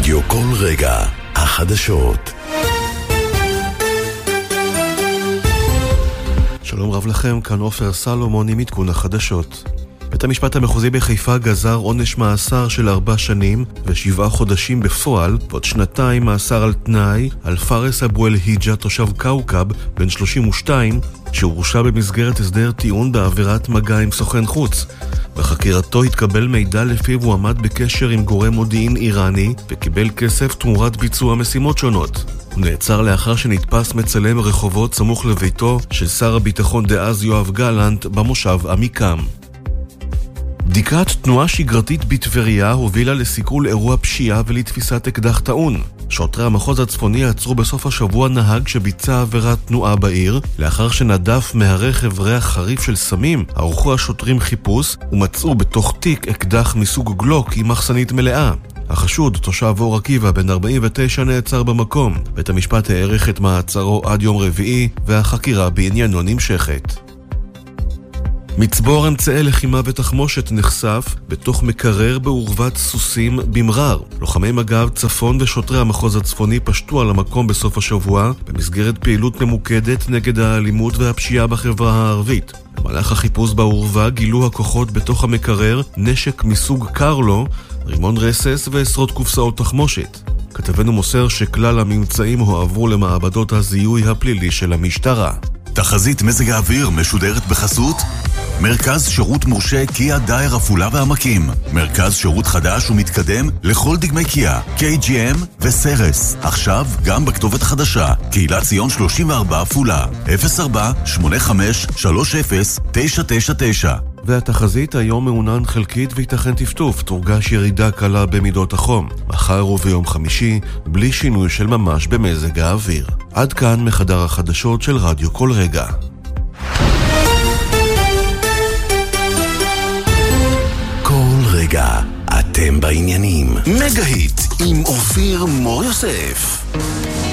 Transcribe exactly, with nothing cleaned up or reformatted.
רדיו כל רגע, החדשות. שלום רב לכם, כאן עופר סלומון עם עדכון החדשות. בית המשפט המחוזי בחיפה גזר עונש מאסר של ארבע שנים ושבעה חודשים בפועל, ועוד שנתיים מאסר על תנאי על פארס אבו אל היג'ה, תושב קאוקב, בן שלושים ושתיים, שהורשע במסגרת הסדר טיעון בעבירת מגע עם סוכן חוץ. בחקירתו התקבל מידע לפיו הוא עמד בקשר עם גורם מודיעין איראני וקיבל כסף תמורת ביצוע משימות שונות. הוא נעצר לאחר שנתפס מצלם רחובות סמוך לביתו של שר הביטחון דאז יואב גלנט במושב עמיקם. בדיקת תנועה שגרתית בטבריה הובילה לסיכול אירוע פשיעה ולתפיסת אקדח טעון. שוטרי המחוז הצפוני עצרו בסוף השבוע נהג שביצע עבירת תנועה בעיר. לאחר שנדף מהרכב ריח חריף של סמים, ערכו השוטרים חיפוש ומצאו בתוך תיק אקדח מסוג גלוק עם מחסנית מלאה. החשוד, תושב אור עקיבא בן ארבעים ותשע, נעצר במקום. בית המשפט העריך את מעצרו עד יום רביעי והחקירה בעניינו נמשכת. מצבור אמצעי לחימה ותחמושת נחשף בתוך מקרר בעורבת סוסים במרר. לוחמי מג"ב צפון ושוטרי המחוז הצפוני פשטו על המקום בסוף השבוע במסגרת פעילות ממוקדת נגד האלימות והפשיעה בחברה הערבית. במהלך החיפוש בעורבה גילו הכוחות בתוך המקרר נשק מסוג קרלו, רימון רסס ועשרות קופסאות תחמושת. כתבנו מוסר שכלל הממצאים הועברו למעבדות הזיהוי הפלילי של המשטרה. תחזית מזג האוויר משודרת בחסות מרכז שירות מורשה קיה דייר עפולה והעמקים. מרכז שירות חדש ומתקדם לכל דגמי קיה, קיי ג'י אם וסרס. עכשיו גם בכתובת חדשה, קהילת ציון שלושים וארבע עפולה, אפס ארבע שמונה חמש שלוש אפס תשע תשע תשע. והתחזית היום מעונן חלקית ויתכן טפטוף, תורגש ירידה קלה במידות החום. מחר וביום חמישי, בלי שינוי של ממש במזג האוויר. עד כאן מחדר החדשות של רדיו כל רגע. כל רגע אתם בעניינים. מגה היט עם אופיר מור יוסף.